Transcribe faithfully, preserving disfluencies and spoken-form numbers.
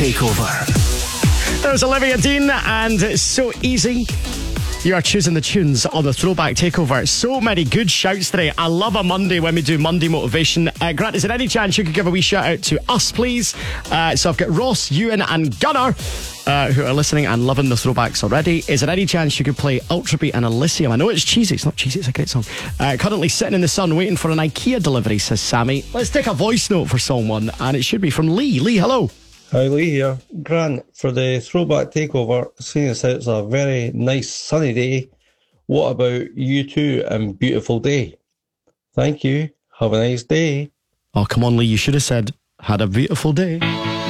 Takeover. There's Olivia Dean, and it's so easy. You are choosing the tunes on the Throwback Takeover. So many good shouts today. I love a Monday when we do Monday Motivation. Uh, Grant, is there any chance you could give a wee shout out to us, please? Uh, so I've got Ross, Ewan and Gunnar uh, who are listening and loving the throwbacks already. Is there any chance you could play Ultrabeat and Elysium? I know it's cheesy. It's not cheesy. It's a great song. Uh, currently sitting in the sun waiting for an IKEA delivery, says Sammy. Let's take a voice note for song one, and it should be from Lee. Lee, hello. Hi, Lee here. Grant, for the Throwback Takeover, seeing as it's a very nice sunny day, what about You Two and Beautiful Day? Thank you. Have a nice day. Oh, come on, Lee. You should have said, had a beautiful day.